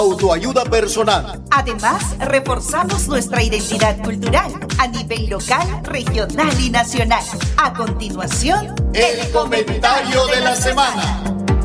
Autoayuda personal. Además, reforzamos nuestra identidad cultural a nivel local, regional y nacional. A continuación, el comentario de la semana.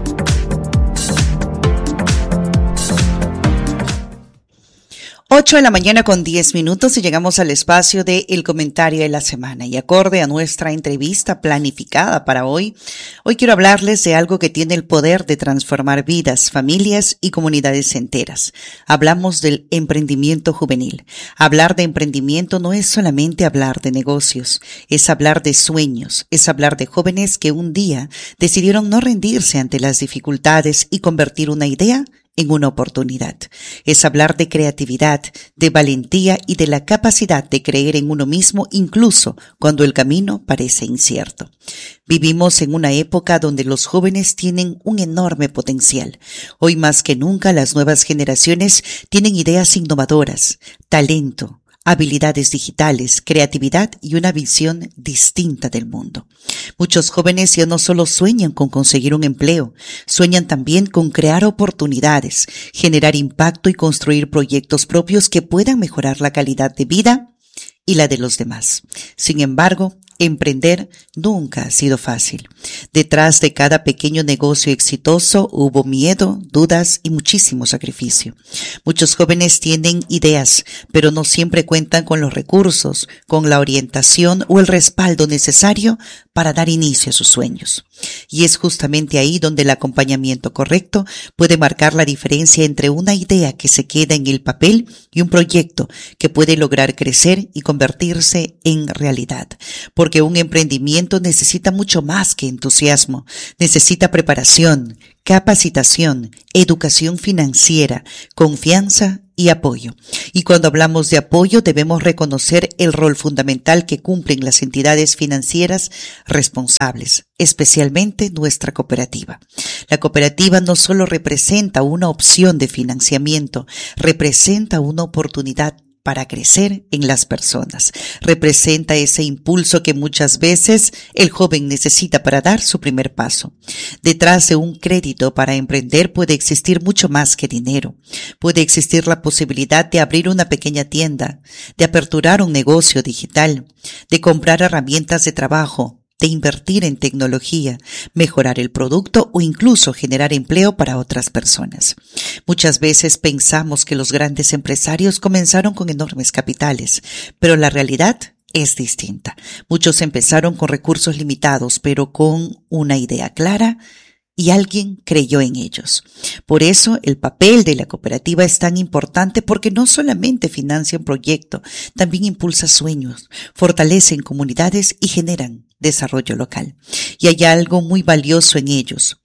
8 de la mañana con 10 minutos y llegamos al espacio de El Comentario de la Semana. Y acorde a nuestra entrevista planificada para hoy quiero hablarles de algo que tiene el poder de transformar vidas, familias y comunidades enteras. Hablamos del emprendimiento juvenil. Hablar de emprendimiento no es solamente hablar de negocios, es hablar de sueños, es hablar de jóvenes que un día decidieron no rendirse ante las dificultades y convertir una idea en una oportunidad. Es hablar de creatividad, de valentía y de la capacidad de creer en uno mismo incluso cuando el camino parece incierto. Vivimos en una época donde los jóvenes tienen un enorme potencial. Hoy más que nunca las nuevas generaciones tienen ideas innovadoras, talento, habilidades digitales, creatividad y una visión distinta del mundo. Muchos jóvenes ya no solo sueñan con conseguir un empleo, sueñan también con crear oportunidades, generar impacto y construir proyectos propios que puedan mejorar la calidad de vida y la de los demás. Sin embargo, emprender nunca ha sido fácil. Detrás de cada pequeño negocio exitoso hubo miedo, dudas y muchísimo sacrificio. Muchos jóvenes tienen ideas, pero no siempre cuentan con los recursos, con la orientación o el respaldo necesario para dar inicio a sus sueños. Y es justamente ahí donde el acompañamiento correcto puede marcar la diferencia entre una idea que se queda en el papel y un proyecto que puede lograr crecer y convertirse en realidad. Porque un emprendimiento necesita mucho más que entusiasmo, necesita preparación, capacitación, educación financiera, confianza y apoyo. Y cuando hablamos de apoyo debemos reconocer el rol fundamental que cumplen las entidades financieras responsables, especialmente nuestra cooperativa. La cooperativa no solo representa una opción de financiamiento, representa una oportunidad para crecer en las personas. Representa ese impulso que muchas veces el joven necesita para dar su primer paso. Detrás de un crédito para emprender puede existir mucho más que dinero. Puede existir la posibilidad de abrir una pequeña tienda, de aperturar un negocio digital, de comprar herramientas de trabajo, de invertir en tecnología, mejorar el producto o incluso generar empleo para otras personas. Muchas veces pensamos que los grandes empresarios comenzaron con enormes capitales, pero la realidad es distinta. Muchos empezaron con recursos limitados, pero con una idea clara y alguien creyó en ellos. Por eso el papel de la cooperativa es tan importante porque no solamente financia un proyecto, también impulsa sueños, fortalecen comunidades y generan desarrollo local. Y hay algo muy valioso en ellos.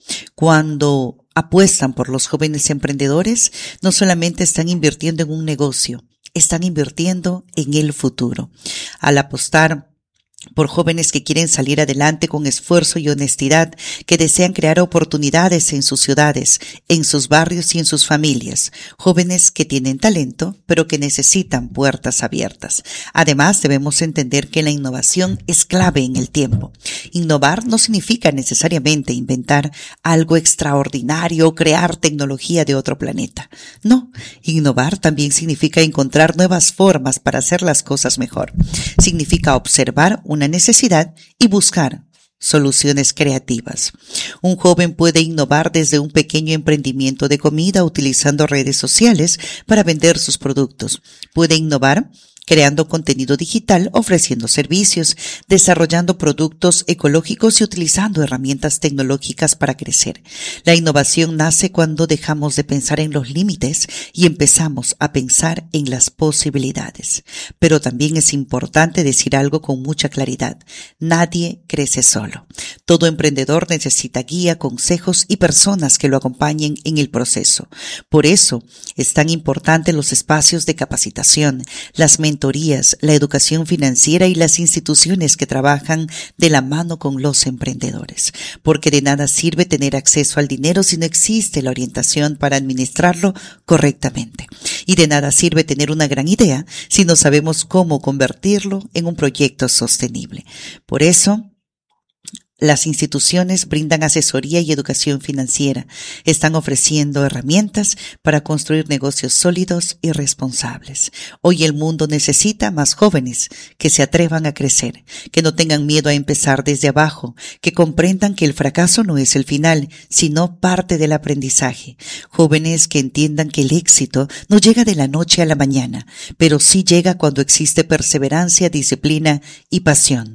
Cuando apuestan por los jóvenes emprendedores, no solamente están invirtiendo en un negocio, están invirtiendo en el futuro. Al apostar por jóvenes que quieren salir adelante con esfuerzo y honestidad, que desean crear oportunidades en sus ciudades, en sus barrios y en sus familias. Jóvenes que tienen talento, pero que necesitan puertas abiertas. Además, debemos entender que la innovación es clave en el tiempo. Innovar no significa necesariamente inventar algo extraordinario o crear tecnología de otro planeta. No, innovar también significa encontrar nuevas formas para hacer las cosas mejor. Significa observar una necesidad y buscar soluciones creativas. Un joven puede innovar desde un pequeño emprendimiento de comida utilizando redes sociales para vender sus productos. Puede innovar creando contenido digital, ofreciendo servicios, desarrollando productos ecológicos y utilizando herramientas tecnológicas para crecer. La innovación nace cuando dejamos de pensar en los límites y empezamos a pensar en las posibilidades. Pero también es importante decir algo con mucha claridad. Nadie crece solo. Todo emprendedor necesita guía, consejos y personas que lo acompañen en el proceso. Por eso es tan importante los espacios de capacitación, las mentorías, la educación financiera y las instituciones que trabajan de la mano con los emprendedores. Porque de nada sirve tener acceso al dinero si no existe la orientación para administrarlo correctamente. Y de nada sirve tener una gran idea si no sabemos cómo convertirlo en un proyecto sostenible. Por eso, Las instituciones brindan asesoría y educación financiera. Están ofreciendo herramientas para construir negocios sólidos y responsables. Hoy el mundo necesita más jóvenes que se atrevan a crecer, que no tengan miedo a empezar desde abajo, que comprendan que el fracaso no es el final, sino parte del aprendizaje. Jóvenes que entiendan que el éxito no llega de la noche a la mañana, pero sí llega cuando existe perseverancia, disciplina y pasión.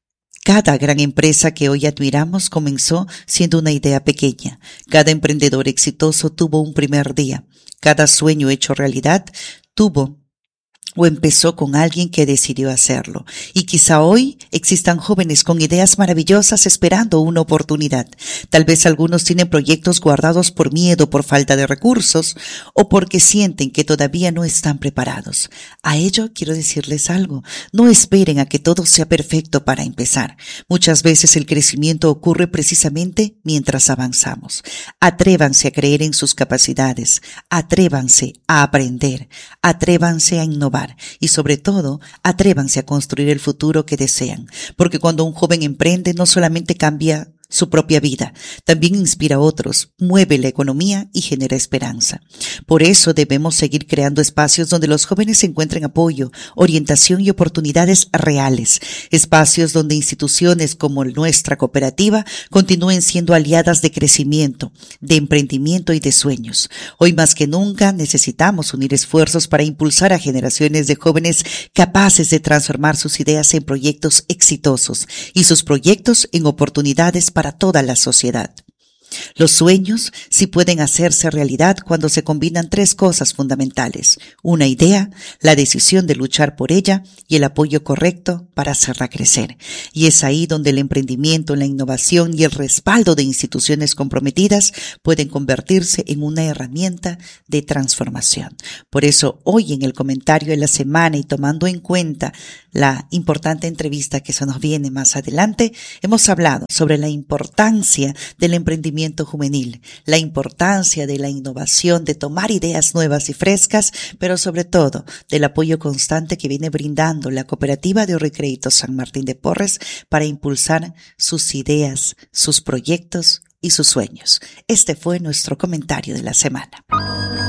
Cada gran empresa que hoy admiramos comenzó siendo una idea pequeña. Cada emprendedor exitoso tuvo un primer día. Cada sueño hecho realidad tuvo o empezó con alguien que decidió hacerlo. Y quizá hoy existan jóvenes con ideas maravillosas esperando una oportunidad. Tal vez algunos tienen proyectos guardados por miedo, por falta de recursos o porque sienten que todavía no están preparados. A ello quiero decirles algo. No esperen a que todo sea perfecto para empezar. Muchas veces el crecimiento ocurre precisamente mientras avanzamos. Atrévanse a creer en sus capacidades. Atrévanse a aprender. Atrévanse a innovar. Y sobre todo, atrévanse a construir el futuro que desean, porque cuando un joven emprende no solamente cambia su propia vida, también inspira a otros, mueve la economía y genera esperanza. Por eso debemos seguir creando espacios donde los jóvenes encuentren apoyo, orientación y oportunidades reales, espacios donde instituciones como nuestra cooperativa continúen siendo aliadas de crecimiento, de emprendimiento y de sueños. Hoy más que nunca necesitamos unir esfuerzos para impulsar a generaciones de jóvenes capaces de transformar sus ideas en proyectos exitosos y sus proyectos en oportunidades para toda la sociedad. Los sueños sí pueden hacerse realidad cuando se combinan tres cosas fundamentales: una idea, la decisión de luchar por ella y el apoyo correcto para hacerla crecer. Y es ahí donde el emprendimiento, la innovación y el respaldo de instituciones comprometidas pueden convertirse en una herramienta de transformación. Por eso, hoy en el comentario de la semana y tomando en cuenta la importante entrevista que se nos viene más adelante, hemos hablado sobre la importancia del emprendimiento juvenil, la importancia de la innovación, de tomar ideas nuevas y frescas, pero sobre todo del apoyo constante que viene brindando la Cooperativa de Ahorro y Crédito San Martín de Porres para impulsar sus ideas, sus proyectos y sus sueños. Este fue nuestro comentario de la semana.